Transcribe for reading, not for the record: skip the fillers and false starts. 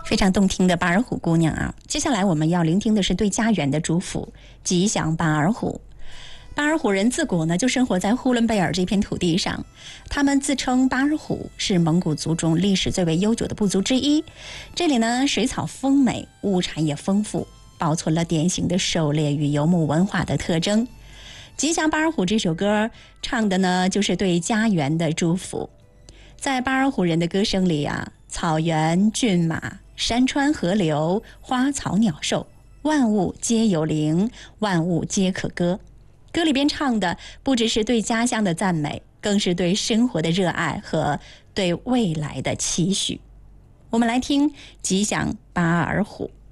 非常动听的巴尔虎姑娘啊！接下来我们要聆听的是对家园的祝福，吉祥巴尔虎。巴尔虎人自古呢就生活在呼伦贝尔这片土地上，他们自称巴尔虎，是蒙古族中历史最为悠久的部族之一。这里呢水草丰美，物产也丰富，保存了典型的狩猎与游牧文化的特征。吉祥巴尔虎这首歌唱的呢就是对家园的祝福。在巴尔虎人的歌声里啊，草原骏马，山川河流，花草鸟兽，万物皆有灵，万物皆可歌。歌里边唱的不只是对家乡的赞美，更是对生活的热爱和对未来的期许。我们来听吉祥巴尔虎。